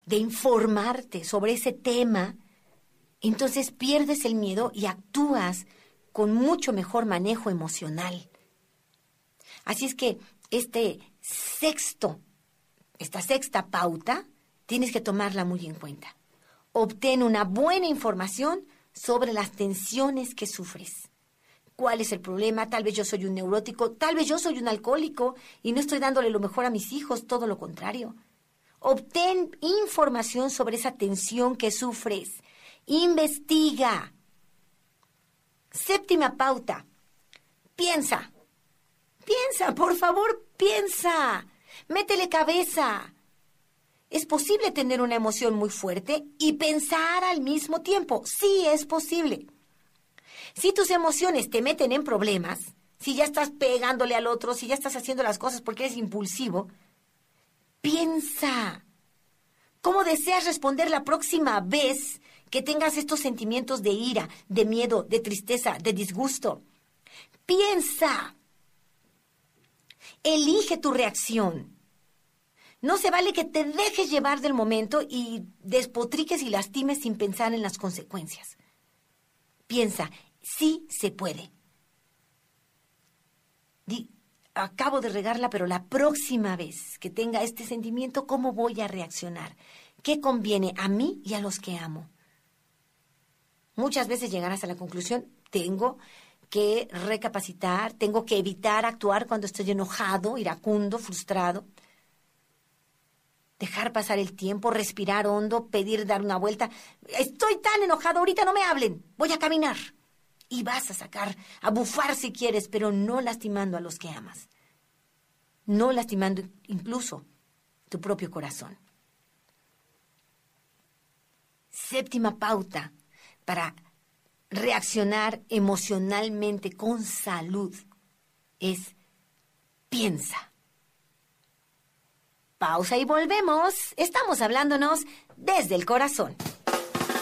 de informarte sobre ese tema, entonces pierdes el miedo y actúas con mucho mejor manejo emocional. Así es que esta sexta pauta, tienes que tomarla muy en cuenta. Obtén una buena información sobre las tensiones que sufres. ¿Cuál es el problema? Tal vez yo soy un neurótico, tal vez yo soy un alcohólico y no estoy dándole lo mejor a mis hijos, todo lo contrario. Obtén información sobre esa tensión que sufres. Investiga. Séptima pauta. Piensa, por favor, piensa. Métele cabeza. ¿Es posible tener una emoción muy fuerte y pensar al mismo tiempo? Sí, es posible. Si tus emociones te meten en problemas, si ya estás pegándole al otro, si ya estás haciendo las cosas porque eres impulsivo, piensa. ¿Cómo deseas responder la próxima vez que tengas estos sentimientos de ira, de miedo, de tristeza, de disgusto? Piensa. Elige tu reacción. No se vale que te dejes llevar del momento y despotriques y lastimes sin pensar en las consecuencias. Piensa, sí se puede. Acabo de regarla, pero la próxima vez que tenga este sentimiento, ¿cómo voy a reaccionar? ¿Qué conviene a mí y a los que amo? Muchas veces llegarás a la conclusión, tengo que recapacitar, tengo que evitar actuar cuando estoy enojado, iracundo, frustrado. Dejar pasar el tiempo, respirar hondo, pedir dar una vuelta. Estoy tan enojado, ahorita no me hablen, voy a caminar. Y vas a bufar si quieres, pero no lastimando a los que amas. No lastimando incluso tu propio corazón. Séptima pauta para reaccionar emocionalmente con salud es piensa. Pausa y volvemos. Estamos hablándonos desde el corazón.